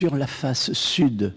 Sur la face sud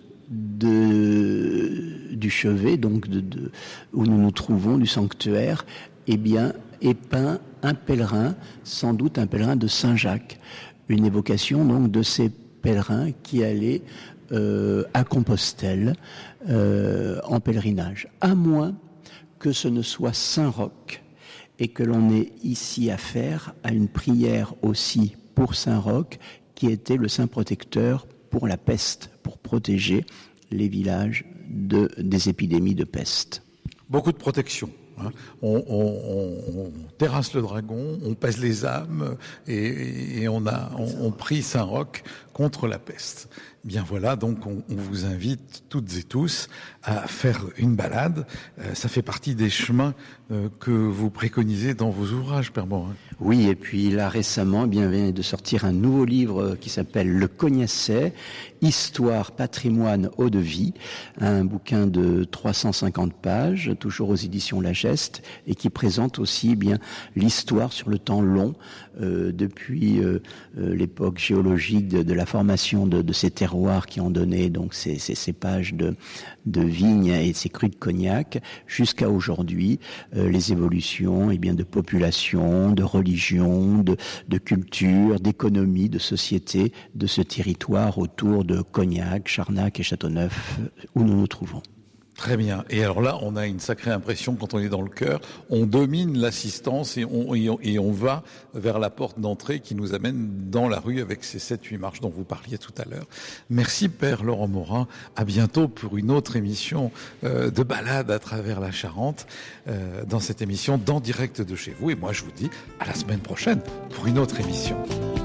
du chevet, donc où nous nous trouvons, du sanctuaire, eh bien, est peint un pèlerin, sans doute un pèlerin de Saint-Jacques. Une évocation donc de ces pèlerins qui allaient à Compostelle en pèlerinage. À moins que ce ne soit Saint-Roch et que l'on ait ici affaire à une prière aussi pour Saint-Roch, qui était le saint protecteur pour la peste, pour protéger les villages des épidémies de peste. Beaucoup de protection. Hein. On terrasse le dragon, on pèse les âmes et on prie Saint-Roch contre la peste. Bien voilà, donc on vous invite toutes et tous à faire une balade. Ça fait partie des chemins que vous préconisez dans vos ouvrages, Père Morin. Oui, et puis là récemment, vient de sortir un nouveau livre qui s'appelle Le Cognacet, Histoire, patrimoine, eau de vie, un bouquin de 350 pages, toujours aux éditions La Geste, et qui présente aussi bien l'histoire sur le temps long, depuis l'époque géologique de la formation de ces terroirs qui ont donné donc ces cépages de vignes et ces crus de cognac, jusqu'à aujourd'hui, les évolutions de population, de religion, de culture, d'économie, de société de ce territoire autour de Cognac, Charnac et Châteauneuf où nous nous trouvons. Très bien. Et alors là, on a une sacrée impression quand on est dans le cœur. On domine l'assistance et on va vers la porte d'entrée qui nous amène dans la rue avec ces 7-8 marches dont vous parliez tout à l'heure. Merci Père Laurent Morin. À bientôt pour une autre émission de balade à travers la Charente, dans cette émission d'En Direct de chez vous. Et moi, je vous dis à la semaine prochaine pour une autre émission.